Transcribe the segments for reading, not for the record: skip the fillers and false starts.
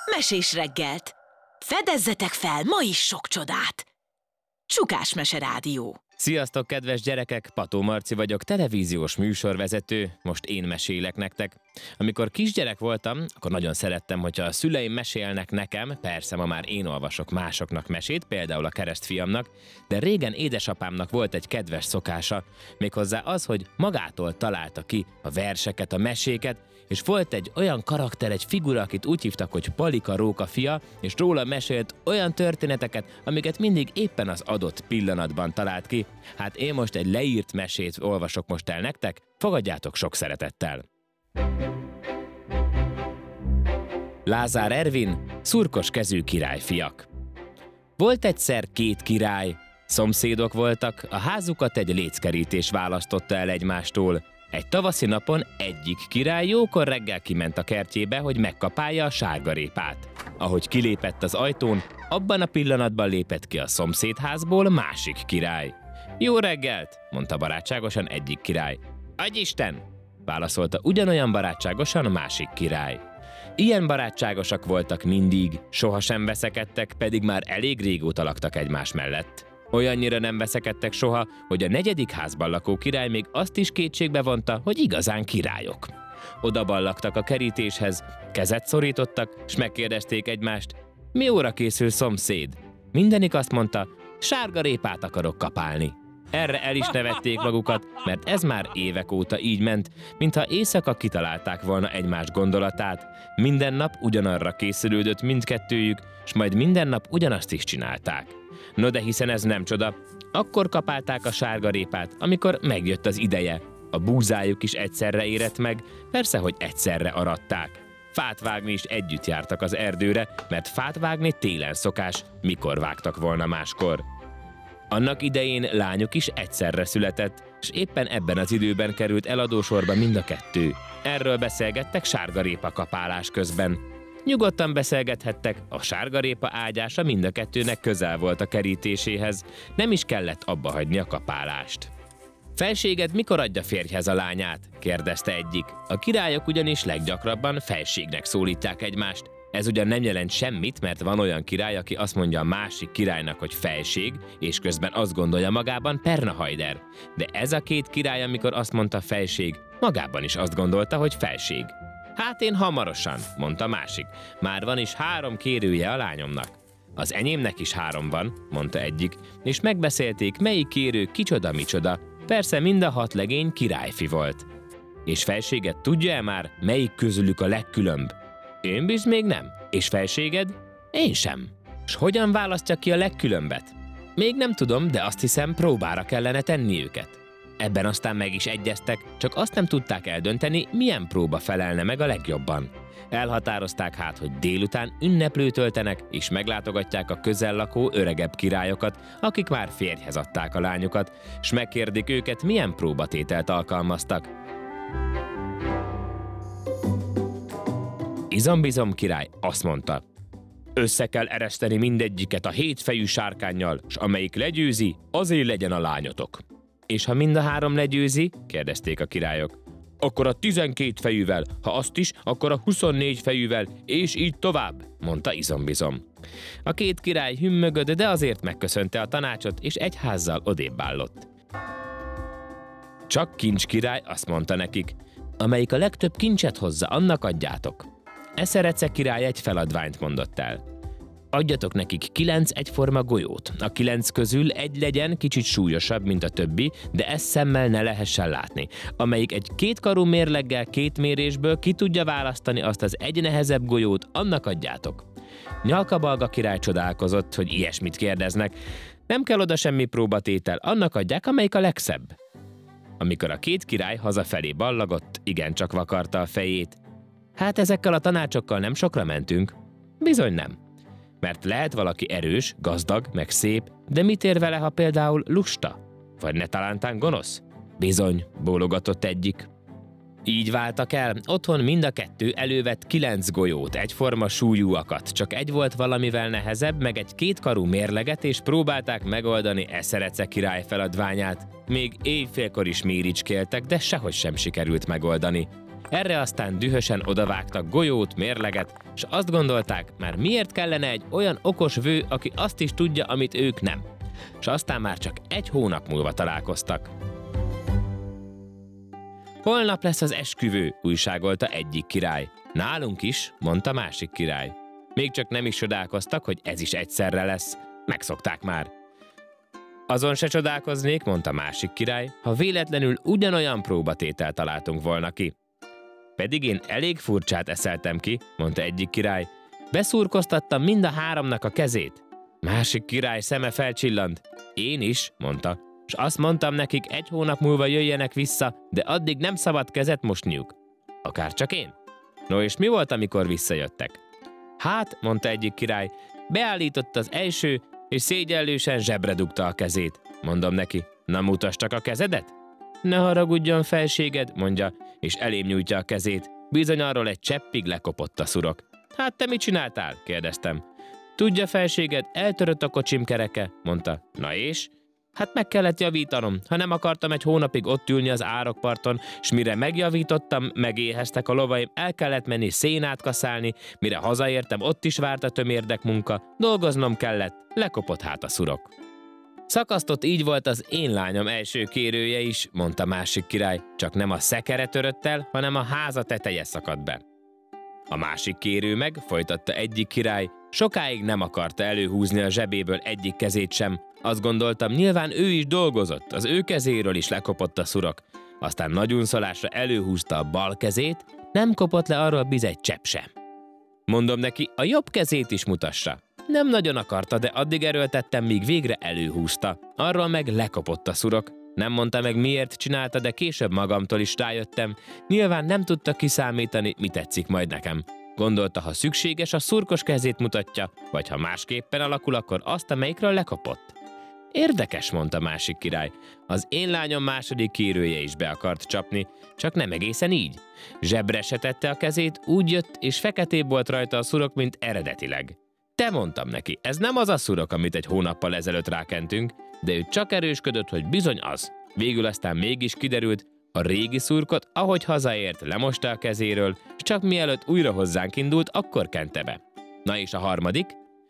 Mesés reggelt! Fedezzetek fel ma is sok csodát! Csukás Mese Rádió. Sziasztok, kedves gyerekek! Pató Marci vagyok, televíziós műsorvezető. Most én mesélek nektek. Amikor kisgyerek voltam, akkor nagyon szerettem, hogyha a szüleim mesélnek nekem, persze ma már én olvasok másoknak mesét, például a keresztfiamnak, de régen édesapámnak volt egy kedves szokása, méghozzá az, hogy magától találta ki a verseket, a meséket, és volt egy olyan karakter, egy figura, akit úgy hívtak, hogy Palika Róka fia, és róla mesélt olyan történeteket, amiket mindig éppen az adott pillanatban talált ki. Hát én most egy leírt mesét olvasok most el nektek, fogadjátok sok szeretettel. Lázár Ervin, szurkos kezű királyfiak. Volt egyszer két király, szomszédok voltak, a házukat egy léckerítés választotta el egymástól. Egy tavaszi napon egyik király jókor reggel kiment a kertjébe, hogy megkapálja a sárgarépát. Ahogy kilépett az ajtón, abban a pillanatban lépett ki a szomszédházból másik király. Jó reggelt, mondta barátságosan egyik király. Adj Isten, válaszolta ugyanolyan barátságosan a másik király. Ilyen barátságosak voltak mindig, sohasem veszekedtek, pedig már elég régóta laktak egymás mellett. Olyannyira nem veszekedtek soha, hogy a negyedik házban lakó király még azt is kétségbe vonta, hogy igazán királyok. Oda ballagtak a kerítéshez, kezet szorítottak, s megkérdezték egymást, mi óra készül, szomszéd? Mindenik azt mondta, sárgarépát akarok kapálni. Erre el is nevették magukat, mert ez már évek óta így ment, mintha éjszaka kitalálták volna egymás gondolatát. Minden nap ugyanarra készülődött mindkettőjük, s majd minden nap ugyanazt is csinálták. No de hiszen ez nem csoda, akkor kapálták a sárgarépát, amikor megjött az ideje. A búzájuk is egyszerre érett meg, persze, hogy egyszerre aratták. Fát vágni is együtt jártak az erdőre, mert fát vágni télen szokás, mikor vágtak volna máskor. Annak idején lányuk is egyszerre született, és éppen ebben az időben került eladósorba mind a kettő. Erről beszélgettek sárgarépa kapálás közben. Nyugodtan beszélgethettek, a sárgarépa ágyása mind a kettőnek közel volt a kerítéséhez, nem is kellett abba hagyni a kapálást. Felséged mikor adja férjhez a lányát? Kérdezte egyik. A királyok ugyanis leggyakrabban felségnek szólítják egymást. Ez ugyan nem jelent semmit, mert van olyan király, aki azt mondja a másik királynak, hogy felség, és közben azt gondolja magában Pernahajder. De ez a két király, amikor azt mondta felség, magában is azt gondolta, hogy felség. Hát én hamarosan, mondta másik. Már van is 3 kérője a lányomnak. Az enyémnek is 3 van, mondta egyik, és megbeszélték, melyik kérő kicsoda-micsoda. Persze mind a 6 legény királyfi volt. És felséget tudja-e már, melyik közülük a legkülönbb? Én biz még nem. És felséged? Én sem. S hogyan választja ki a legkülönbet? Még nem tudom, de azt hiszem, próbára kellene tenni őket. Ebben aztán meg is egyeztek, csak azt nem tudták eldönteni, milyen próba felelne meg a legjobban. Elhatározták hát, hogy délután ünneplőt töltenek, és meglátogatják a közel lakó öregebb királyokat, akik már férjhez adták a lányukat, s megkérdik őket, milyen próbatételt alkalmaztak. Izombizom király azt mondta, össze kell ereszteni mindegyiket a 7 fejű sárkánnyal, s amelyik legyőzi, azért legyen a lányotok. És ha mind a 3 legyőzi, kérdezték a királyok, akkor a 12 fejűvel, ha azt is, akkor a 24 fejűvel, és így tovább, mondta Izombizom. A 2 király hümmögött, de azért megköszönte a tanácsot, és egy házzal odébb állott. Csak Kincs király azt mondta nekik, amelyik a legtöbb kincset hozza, annak adjátok. Eszerece király egy feladványt mondott el. Adjatok nekik 9 egyforma golyót. A 9 közül egy legyen kicsit súlyosabb, mint a többi, de ezt szemmel ne lehessen látni. Amelyik egy 2 karú mérleggel 2 mérésből ki tudja választani azt az egy nehezebb golyót, annak adjátok. Nyalkabalga király csodálkozott, hogy ilyesmit kérdeznek. Nem kell oda semmi próbatétel, annak adják, amelyik a legszebb. Amikor a 2 király hazafelé ballagott, igencsak vakarta a fejét. Hát ezekkel a tanácsokkal nem sokra mentünk. Bizony nem. Mert lehet valaki erős, gazdag, meg szép, de mit ér vele, ha például lusta? Vagy ne talántán gonosz? Bizony, bólogatott egyik. Így váltak el, otthon mind a kettő elővett 9 golyót, egyforma súlyúakat, csak egy volt valamivel nehezebb, meg egy 2 karú mérleget, és próbálták megoldani Eszerece király feladványát. Még éjfélkor is méricskéltek, de sehogy sem sikerült megoldani. Erre aztán dühösen odavágtak golyót, mérleget, és azt gondolták, már miért kellene egy olyan okos vő, aki azt is tudja, amit ők nem. És aztán már csak 1 hónap múlva találkoztak. Holnap lesz az esküvő, újságolta egyik király. Nálunk is, mondta másik király. Még csak nem is csodálkoztak, hogy ez is egyszerre lesz. Megszokták már. Azon se csodálkoznék, mondta másik király, ha véletlenül ugyanolyan próbatételt találtunk volna ki. Pedig én elég furcsát eszeltem ki, mondta egyik király. Beszurkoztattam mind a 3-nak a kezét. Másik király szeme felcsillant. Én is, mondta, és azt mondtam nekik 1 hónap múlva jöjjenek vissza, de addig nem szabad kezet mosniuk. Akárcsak én. No és mi volt, amikor visszajöttek? Hát, mondta egyik király, beállított az első, és szégyellősen zsebre dugta a kezét. Mondom neki, na mutasd csak a kezedet? Ne haragudjon, felséged, mondja, és elém nyújtja a kezét. Bizony arról egy cseppig lekopott a szurok. Hát te mit csináltál? Kérdeztem. Tudja, felséged, eltörött a kocsim kereke, mondta. Na és? Hát meg kellett javítanom, ha nem akartam 1 hónapig ott ülni az árokparton, s mire megjavítottam, megéheztek a lovaim, el kellett menni szénát kaszálni, mire hazaértem, ott is várt a tömérdek munka, dolgoznom kellett, lekopott hát a szurok. Szakasztott így volt az én lányom első kérője is, mondta másik király, csak nem a szekere törött el, hanem a háza teteje szakadt be. A másik kérő meg, folytatta egyik király, sokáig nem akarta előhúzni a zsebéből egyik kezét sem. Azt gondoltam, nyilván ő is dolgozott, az ő kezéről is lekopott a szurok. Aztán nagy unszolásra előhúzta a bal kezét, nem kopott le arról egy csepp sem. Mondom neki, a jobb kezét is mutassa. Nem nagyon akarta, de addig erőltettem, míg végre előhúzta. Arról meg lekopott a szurok. Nem mondta meg, miért csinálta, de később magamtól is rájöttem. Nyilván nem tudta kiszámítani, mi tetszik majd nekem. Gondolta, ha szükséges, a szurkos kezét mutatja, vagy ha másképpen alakul, akkor azt, amelyikről lekopott. Érdekes, mondta másik király. Az én lányom második kérője is be akart csapni, csak nem egészen így. Zsebre se tette a kezét, úgy jött, és feketébb volt rajta a szurok, mint eredetileg. Te, mondtam neki, ez nem az a szurok, amit 1 hónappal ezelőtt rákentünk, de ő csak erősködött, hogy bizony az. Végül aztán mégis kiderült, a régi szurkot, ahogy hazaért, lemosta a kezéről, és csak mielőtt újra hozzánk indult, akkor kente be. Na és a harmadik?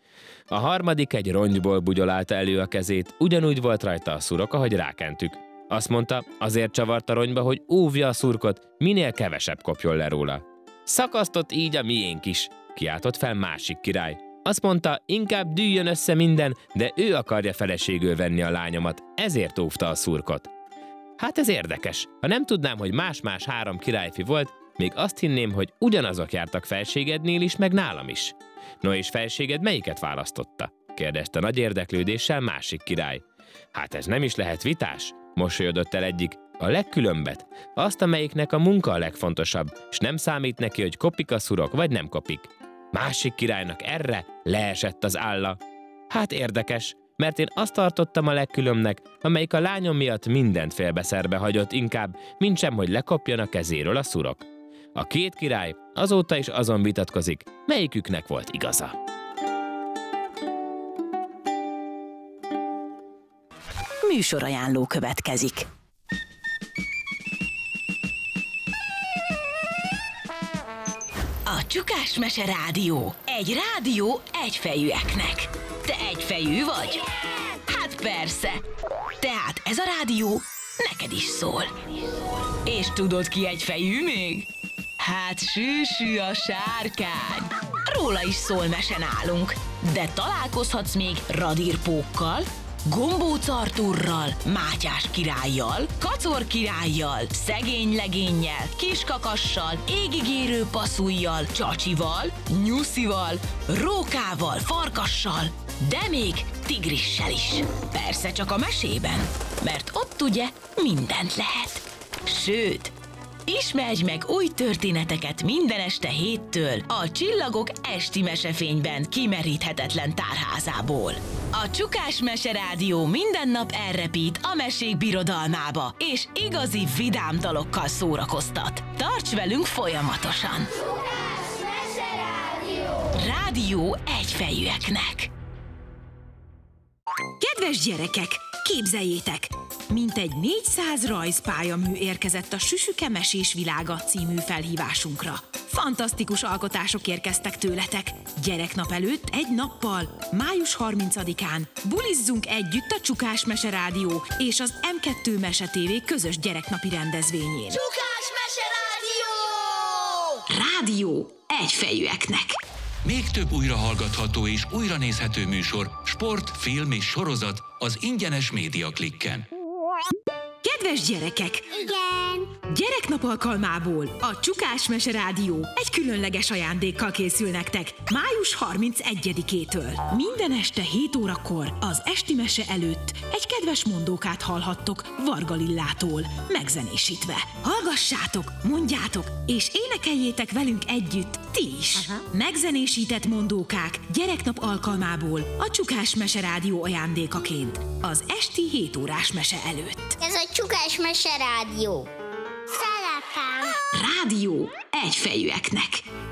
A harmadik egy rongyból bugyolálta elő a kezét, ugyanúgy volt rajta a szurok, ahogy rákentük. Azt mondta, azért csavart a rongyba, hogy óvja a szurkot, minél kevesebb kopjon le róla. Szakasztott így a miénk is, kiáltott fel másik király. Azt mondta, inkább dűljön össze minden, de ő akarja feleségül venni a lányomat, ezért óvta a szurkot. Hát ez érdekes, ha nem tudnám, hogy más-más 3 királyfi volt, még azt hinném, hogy ugyanazok jártak felségednél is, meg nálam is. No és felséged melyiket választotta? Kérdezte nagy érdeklődéssel másik király. Hát ez nem is lehet vitás, mosolyodott el egyik. A legkülönbet, azt, amelyiknek a munka a legfontosabb, s nem számít neki, hogy kopik a szurok, vagy nem kopik. Másik királynak erre leesett az álla. Hát érdekes, mert én azt tartottam a legkülönbnek, amelyik a lányom miatt mindent félbeszerbe hagyott inkább, mintsem, hogy lekopjon a kezéről a szurok. A 2 király azóta is azon vitatkozik, melyiküknek volt igaza. Műsorajánló következik. A Csukás Mese Rádió. Egy rádió egyfejűeknek. Te egyfejű vagy? Hát persze. Tehát ez a rádió neked is szól. És tudod ki egyfejű még? Hát Sűsű a sárkány. Róla is szól mese nálunk. De találkozhatsz még Radírpókkal, Gombóc Artúrral, Mátyás királlyal, Kacor királlyal, Szegény legénnyel, Kiskakassal, Égigérő passzujjal, Csacsival, Nyuszival, Rókával, Farkassal, de még Tigrissel is. Persze csak a mesében, mert ott ugye mindent lehet. Sőt, ismerj meg új történeteket minden este 7-től a Csillagok esti mesefényben kimeríthetetlen tárházából. A Csukás Mese Rádió minden nap elrepít a mesék birodalmába, és igazi vidám dalokkal szórakoztat. Tarts velünk folyamatosan! Csukás Mese Rádió! Rádió egyfejűeknek. Kedves gyerekek! Képzeljétek! Mintegy 400 rajzpályamű érkezett a Süsüke Mesés Világa című felhívásunkra. Fantasztikus alkotások érkeztek tőletek. Gyereknap előtt egy nappal, május 30-án bulizzunk együtt a Csukás Mese Rádió és az M2 Mese TV közös gyereknapi rendezvényén. Csukás Mese Rádió! Rádió egyfejűeknek. Még több újrahallgatható és újranézhető műsor, sport, film és sorozat az ingyenes Média Klikken. Kedves gyerekek! Igen! Gyereknap alkalmából a Csukás Mese Rádió egy különleges ajándékkal készül nektek május 31-től. Minden este 7 órakor az esti mese előtt egy kedves mondókát hallhattok Varga Lillától, megzenésítve. Hallgassátok, mondjátok és énekeljétek velünk együtt ti is. Megzenésített mondókák gyereknap alkalmából a Csukás Mese Rádió ajándékaként az esti 7 órás mese előtt. Ez a Csukás Mese Rádió. Szeretem! Rádió egyfejűeknek.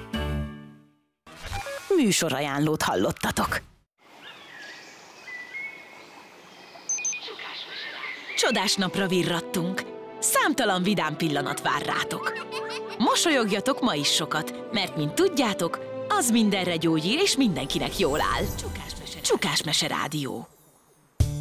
Műsorajánlót hallottatok. Csodás napra virrattunk. Számtalan vidám pillanat vár rátok. Mosolyogjatok ma is sokat, mert mint tudjátok, az mindenre gyógyír és mindenkinek jól áll. Csukás Mese Rádió.